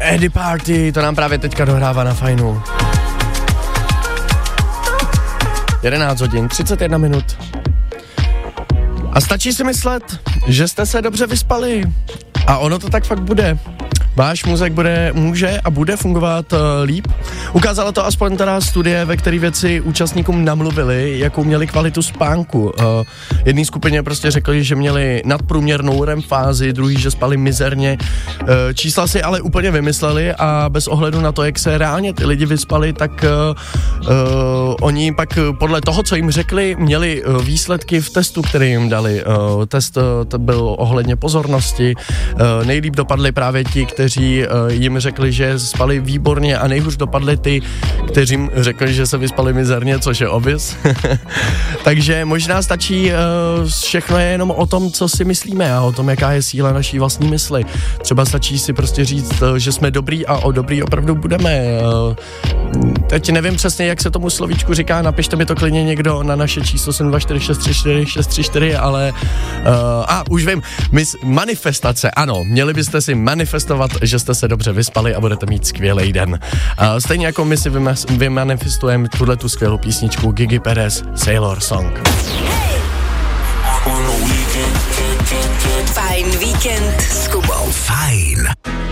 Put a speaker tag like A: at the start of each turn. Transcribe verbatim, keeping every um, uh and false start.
A: Eddie Party, to nám právě teďka dohrává na Fajnu. jedenáct hodin, třicet jedna minut. A stačí si myslet, že jste se dobře vyspali. A ono to tak fakt bude. Váš mozek bude, může a bude fungovat uh, líp. Ukázala to aspoň teda studie, ve které věci účastníkům namluvili, jakou měli kvalitu spánku. Uh, jedný skupině prostě řekli, že měli nadprůměrnou R E M fázi, druhý, že spali mizerně. Uh, čísla si ale úplně vymysleli a bez ohledu na to, jak se reálně ty lidi vyspali, tak uh, uh, oni pak podle toho, co jim řekli, měli uh, výsledky v testu, který jim dali. Uh, test uh, to byl ohledně pozornosti. Uh, nejlíp dopadli právě ti, kteří kteří uh, jim řekli, že spali výborně a nejhůř dopadli ty, kteří jim řekli, že se vyspali mizerně, což je obvious. Takže možná stačí, uh, všechno je jenom o tom, co si myslíme a o tom, jaká je síla naší vlastní mysli. Třeba stačí si prostě říct, uh, že jsme dobrý a o dobrý opravdu budeme. Uh, teď nevím přesně, jak se tomu slovíčku říká, napište mi to klidně někdo na naše číslo sedm dva čtyři šest tři čtyři šest tři čtyři, ale uh, a už vím, mis, manifestace, ano, měli byste si manifestovat, že jste se dobře vyspali a budete mít skvělý den. Uh, stejně jako my si vymas- vymanifestujeme tuhle tu skvělou písničku Gigi Perez, Sailor Song.
B: Fajn víkend s Kubou.
C: Fajn.